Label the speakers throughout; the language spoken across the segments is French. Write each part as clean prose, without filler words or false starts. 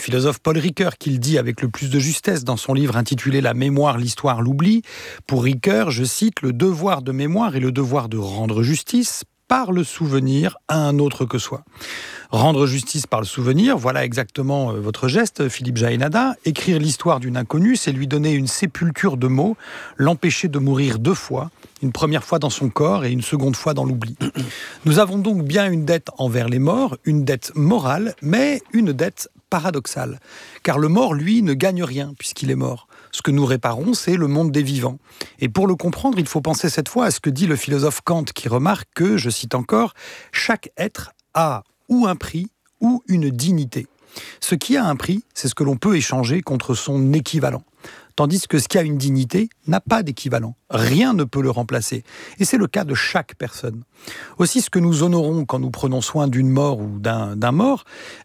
Speaker 1: philosophe Paul Ricoeur qui le dit avec le plus de justesse dans son livre intitulé « La mémoire, l'histoire, l'oubli ». Pour Ricoeur, je cite, « Le devoir de mémoire est le devoir de rendre justice par le souvenir à un autre que soi ». Rendre justice par le souvenir, voilà exactement votre geste, Philippe Jaénada. Écrire l'histoire d'une inconnue, c'est lui donner une sépulture de mots, l'empêcher de mourir 2 fois, une première fois dans son corps et une seconde fois dans l'oubli. Nous avons donc bien une dette envers les morts, une dette morale, mais une dette paradoxale. Car le mort, lui, ne gagne rien puisqu'il est mort. Ce que nous réparons, c'est le monde des vivants. Et pour le comprendre, il faut penser cette fois à ce que dit le philosophe Kant, qui remarque que, je cite encore, « Chaque être a ou un prix ou une dignité. Ce qui a un prix, c'est ce que l'on peut échanger contre son équivalent. Tandis que ce qui a une dignité n'a pas d'équivalent. Rien ne peut le remplacer. Et c'est le cas de chaque personne. Aussi, ce que nous honorons quand nous prenons soin d'une mort ou d'un mort,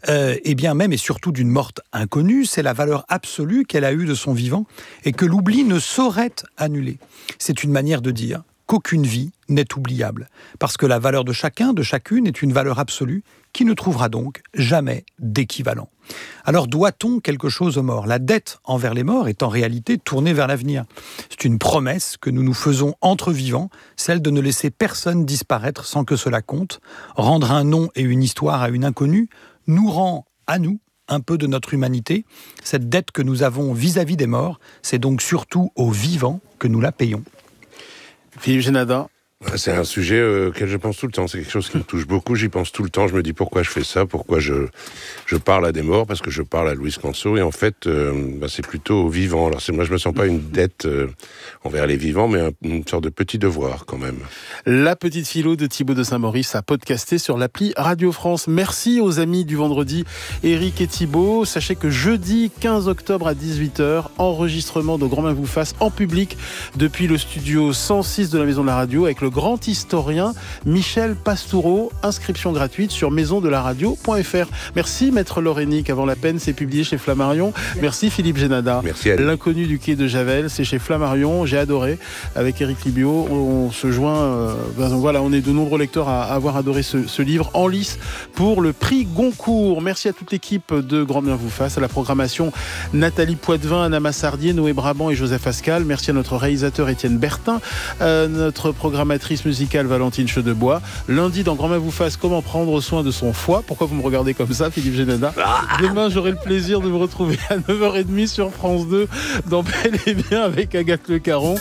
Speaker 1: et bien même et surtout d'une morte inconnue, c'est la valeur absolue qu'elle a eue de son vivant et que l'oubli ne saurait annuler. C'est une manière de dire qu'aucune vie n'est oubliable, parce que la valeur de chacun, de chacune, est une valeur absolue qui ne trouvera donc jamais d'équivalent. Alors doit-on quelque chose aux morts ? La dette envers les morts est en réalité tournée vers l'avenir. C'est une promesse que nous nous faisons entre vivants, celle de ne laisser personne disparaître sans que cela compte. Rendre un nom et une histoire à une inconnue nous rend à nous un peu de notre humanité. Cette dette que nous avons vis-à-vis des morts, c'est donc surtout aux vivants que nous la payons.
Speaker 2: Philippe Jaénada.
Speaker 3: C'est un sujet auquel je pense tout le temps. C'est quelque chose qui me touche beaucoup. J'y pense tout le temps. Je me dis pourquoi je fais ça, pourquoi je parle à des morts, parce que je parle à Louis Canso. Et en fait, c'est plutôt aux vivants. Alors moi, je me sens pas une dette envers les vivants, mais une sorte de petit devoir quand même.
Speaker 2: La petite philo de Thibaut de Saint-Maurice à podcaster sur l'appli Radio France. Merci aux amis du vendredi, Éric et Thibaut. Sachez que jeudi 15 octobre à 18h, enregistrement de Grand Main vous fasse en public depuis le studio 106 de la Maison de la Radio avec le grand historien Michel Pastoureau. Inscription gratuite sur maisondelaradio.fr. Merci Maître Laurénic, avant la peine, c'est publié chez Flammarion. Merci Philippe Jaénada.
Speaker 3: Merci à
Speaker 2: L'inconnu du quai de Javel, c'est chez Flammarion. J'ai adoré. Avec Éric Libio, on se joint. Voilà, on est de nombreux lecteurs à avoir adoré ce livre en lice pour le prix Goncourt. Merci à toute l'équipe de Grand Bien vous fasse, à la programmation Nathalie Poitvin, Anna Massardier, Noé Brabant et Joseph Ascal. Merci à notre réalisateur Étienne Bertin, notre programmatrice musicale Valentine Chedebois. Lundi, dans Grand Main vous fasse, comment prendre soin de son foie. Pourquoi vous me regardez comme ça, Philippe Jaénada ? Demain, j'aurai le plaisir de vous retrouver à 9h30 sur France 2 dans Bel et Bien avec Agathe Le Caron.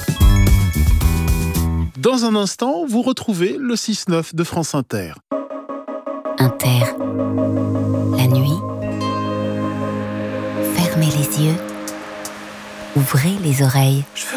Speaker 2: Dans un instant, vous retrouvez le 6-9 de France Inter.
Speaker 4: Inter. La nuit. Fermez les yeux. Ouvrez les oreilles.